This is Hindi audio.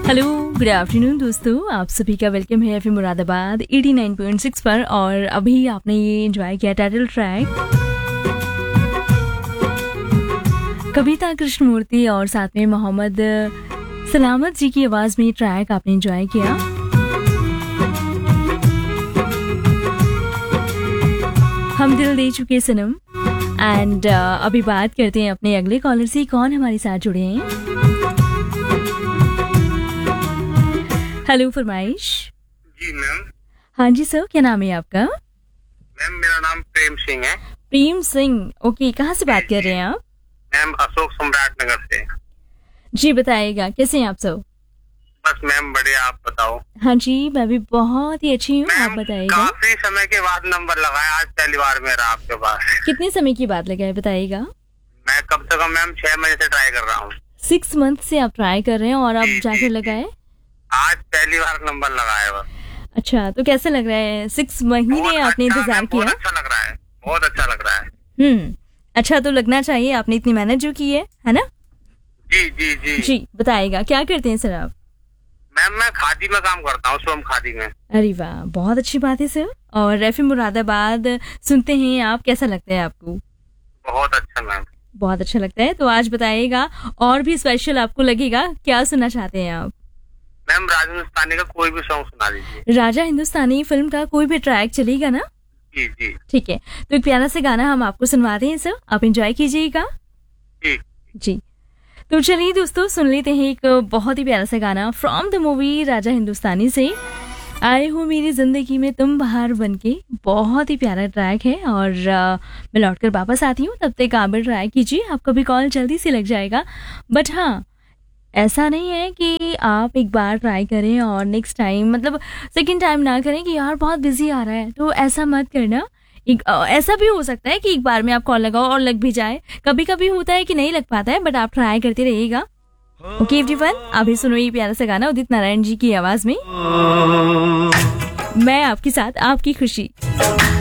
हेलो, गुड आफ्टरनून दोस्तों, आप सभी का वेलकम है एफएम मुरादाबाद 89.6 पर। और अभी आपने ये एंजॉय किया टाइटल ट्रैक कविता कृष्णमूर्ति और साथ में मोहम्मद सलामत जी की आवाज़ में ट्रैक आपने एंजॉय किया। हम दिल दे चुके सनम। एंड अभी बात करते हैं अपने अगले कॉलर से, कौन हमारे साथ जुड़े हैं। हेलो फरमाइश। जी मैम। हाँ जी सर, क्या नाम है आपका? मैम मेरा नाम प्रेम सिंह है। प्रेम सिंह, ओके, कहाँ से बात कर रहे हैं आप? मैम अशोक सम्राट नगर से। जी बताइएगा, कैसे हैं आप सब? बस मैम बढ़िया, आप बताओ। हाँ जी, मैं भी बहुत ही अच्छी हूँ, आप बताइएगा। काफी समय के बाद नंबर लगाया, आज पहली बार मेरा आपके पास। कितने समय की बात लगाए बताइएगा? मैं कम से कम मैम 6 महीने से ट्राई कर रहा हूँ। 6 मंथ से आप ट्राई कर रहे हैं और अब जाकर लगाए? आज पहली बार नंबर लगाया बस। अच्छा, तो कैसे लग रहा है? 6 महीने आपने इंतजार किया। बहुत अच्छा लग रहा है, बहुत अच्छा लग रहा है। अच्छा तो लगना चाहिए, आपने इतनी मेहनत जो की है ना? जी जी जी जी बताइएगा, क्या करते हैं सर आप? मैम मैं खादी में काम करता हूँ, स्वयं खादी में। अरे वाह, बहुत अच्छी बात है सर। और एफएम मुरादाबाद सुनते हैं आप, कैसा लगता है आपको? बहुत अच्छा मैम, बहुत अच्छा लगता है। तो आज बताइएगा, और भी स्पेशल आपको लगेगा, क्या सुनना चाहते हैं आप? मैम राजा हिंदुस्तानी का कोई भी सॉन्ग सुना दीजिए। राजा हिंदुस्तानी फिल्म का कोई भी ट्रैक चलेगा ना? जी जी ठीक है, तो एक प्यारा सा गाना हम आपको सुनवाते हैं सर, आप एंजॉय कीजिएगा। जी जी तो चलिए दोस्तों, सुन लेते हैं एक बहुत ही प्यारा सा गाना from the movie Raja Hindustani से, आए हो मेरी जिंदगी में तुम बहार बनके। बहुत ही प्यारा ट्रैक है और मैं लौटकर वापस आती हूँ, तब तक आप भी ट्राई कीजिए, आपका भी कॉल जल्दी से लग जाएगा। बट हाँ, ऐसा नहीं है कि आप एक बार ट्राई करें और नेक्स्ट टाइम मतलब सेकंड टाइम ना करें कि यार बहुत बिजी आ रहा है, तो ऐसा मत करना। ऐसा भी हो सकता है कि एक बार में आप कॉल लगाओ और लग भी जाए, कभी कभी होता है कि नहीं लग पाता है, बट आप ट्राई करते रहिएगा। ओके एवरीवन, अभी सुनो ये प्यारा सा गाना उदित नारायण जी की आवाज में, मैं आपके साथ आपकी खुशी।